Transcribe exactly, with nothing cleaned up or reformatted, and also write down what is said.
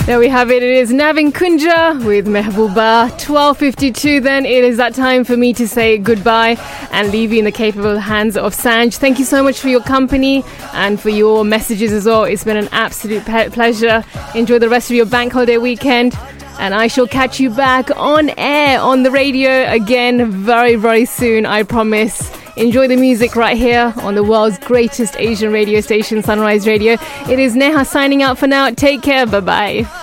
There we have it. It is Navin Kunja with Mehbooba. twelve fifty-two then. It is that time for me to say goodbye and leave you in the capable hands of Sanj. Thank you so much for your company and for your messages as well. It's been an absolute pe- pleasure. Enjoy the rest of your bank holiday weekend. And I shall catch you back on air on the radio again very, very soon, I promise. Enjoy the music right here on the world's greatest Asian radio station, Sunrise Radio. It is Neha signing out for now. Take care. Bye-bye.